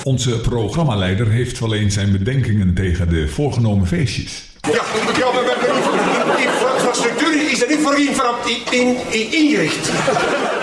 Onze programmaleider heeft wel eens zijn bedenkingen tegen de voorgenomen feestjes. Ja, maar infrastructuur is er niet voor ingericht.